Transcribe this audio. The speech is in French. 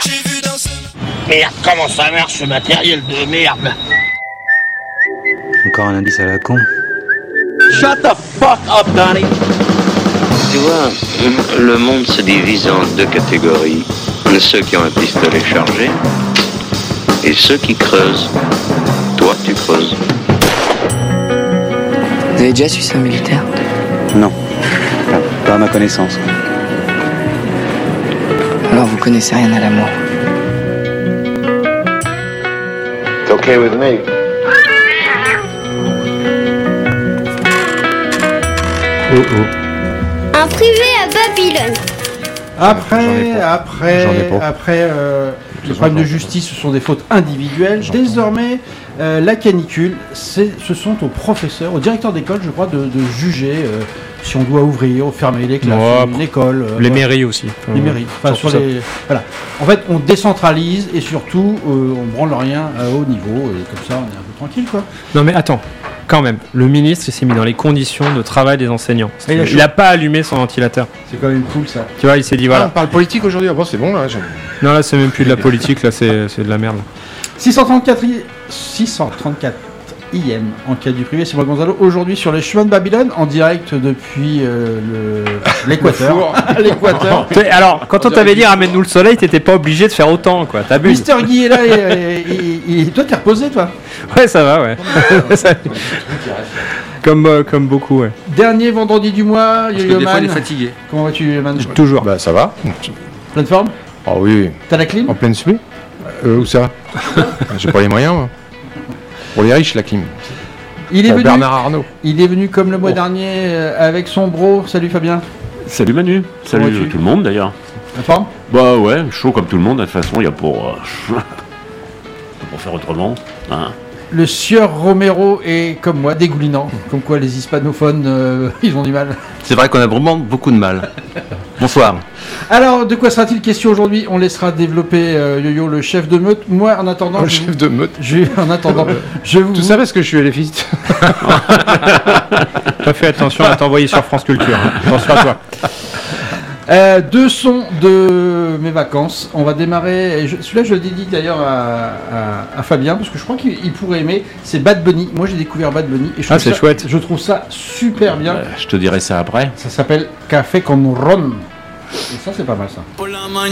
Merde, comment ça marche ce matériel de merde? Encore un indice à la con. Shut the fuck up, Donnie! Tu vois, le monde se divise en deux catégories. Ceux qui ont un pistolet chargé et ceux qui creusent. Toi, tu creuses. Vous avez déjà su un militaire? Non. Pas à ma connaissance. Alors vous connaissez rien à l'amour. It's okay with me. Un privé à Babylone. Après, les problèmes de justice, ce sont des fautes individuelles. Désormais, la canicule, ce sont aux professeurs, aux directeurs d'école, je crois, de juger si on doit ouvrir ou fermer les classes, l'école. Les mairies aussi. Les mairies. Enfin, voilà. En fait, on décentralise et surtout, on branle rien à haut niveau. Et comme ça, on est un peu tranquille, quoi. Non mais attends. Quand même, le ministre s'est mis dans les conditions de travail des enseignants. Il n'a pas allumé son ventilateur. C'est quand même cool ça. Tu vois, il s'est dit voilà. On parle politique aujourd'hui, bon c'est bon là. Non là c'est même plus de la politique, là c'est de la merde. 634 IM en cas du privé, c'est moi Gonzalo. Aujourd'hui sur les chemins de Babylone, en direct depuis l'Équateur. L'Équateur. Alors, quand on t'avait dit ramène-nous le soleil, t'étais pas obligé de faire autant quoi. T'as bu. Mister Guy est là et toi t'es reposé toi. Ouais ça va ouais. Comme beaucoup ouais. Dernier vendredi du mois, Yo-Yo Man. il est fatigué. Comment vas-tu Man? Toujours. Bah ça va. Pleine forme? Ah oui. T'as la clim? En pleine suie. Où ça? J'ai pas les moyens moi. Pour les riches la clim. Il est venu, Bernard Arnault. Il est venu comme le mois dernier avec son bro. Salut Fabien. Salut Manu. Salut tout le monde d'ailleurs. La forme? Bah ouais, chaud comme tout le monde. De toute façon, il y a pour faire autrement. Hein. Le sieur Romero est comme moi dégoulinant. Comme quoi les hispanophones, ils ont du mal. C'est vrai qu'on a vraiment beaucoup de mal. Bonsoir. Alors, de quoi sera-t-il question aujourd'hui? On laissera développer Yo-Yo, le chef de meute. Moi, en attendant... Le chef de meute. Je vous... Tu savais ce que je suis LFiste? T'as fait attention à t'envoyer sur France Culture. Hein. Attention à toi. Deux sons de mes vacances. On va démarrer. Celui-là, je le dédie d'ailleurs à Fabien parce que je crois qu'il pourrait aimer. C'est Bad Bunny. Moi, j'ai découvert Bad Bunny et c'est chouette. Je trouve ça super bien. Je te dirai ça après. Ça s'appelle Café con Ron. Et ça, c'est pas mal ça.